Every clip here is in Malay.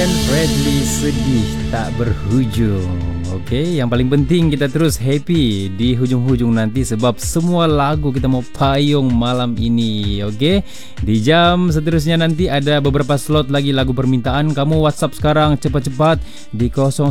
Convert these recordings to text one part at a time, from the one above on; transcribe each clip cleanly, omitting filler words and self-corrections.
Bradley sedih tak berhujung. Okey, yang paling penting kita terus happy di hujung-hujung nanti sebab semua lagu kita mau payung malam ini. Okey, di jam seterusnya nanti ada beberapa slot lagi lagu permintaan. Kamu WhatsApp sekarang cepat-cepat di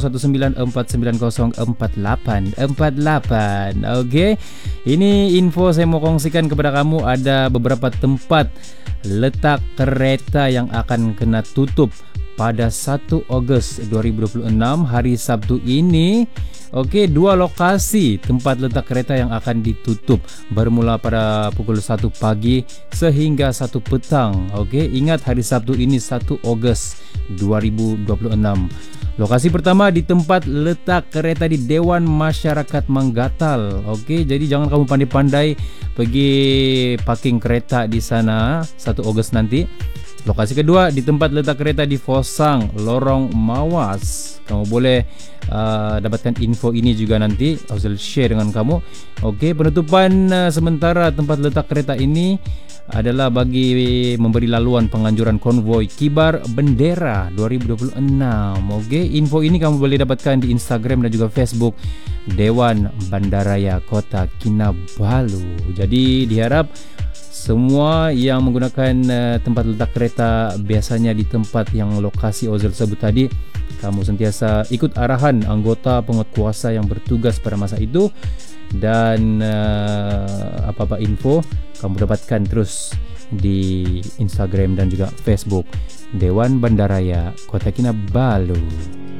0194904848. Okey, ini info saya mau kongsikan kepada kamu. Ada beberapa tempat letak kereta yang akan kena tutup pada 1 Ogos 2026 hari Sabtu ini. Okey, 2 lokasi tempat letak kereta yang akan ditutup bermula pada pukul 1 pagi sehingga 1 petang. Okey, ingat hari Sabtu ini 1 Ogos 2026. Lokasi pertama di tempat letak kereta di Dewan Masyarakat Manggatal. Okey, jadi jangan kamu pandai-pandai pergi parking kereta di sana 1 Ogos nanti. Lokasi kedua di tempat letak kereta di Fosang, Lorong Mawas. Kamu boleh dapatkan info ini juga nanti. Saya share dengan kamu. Okey, penutupan sementara tempat letak kereta ini adalah bagi memberi laluan penganjuran konvoi Kibar Bendera 2026. Okey, info ini kamu boleh dapatkan di Instagram dan juga Facebook Dewan Bandaraya Kota Kinabalu. Jadi diharap semua yang menggunakan tempat letak kereta biasanya di tempat yang lokasi Ozil sebut tadi, kamu sentiasa ikut arahan anggota penguatkuasa yang bertugas pada masa itu. Dan apa-apa info kamu dapatkan terus di Instagram dan juga Facebook Dewan Bandaraya Kota Kinabalu.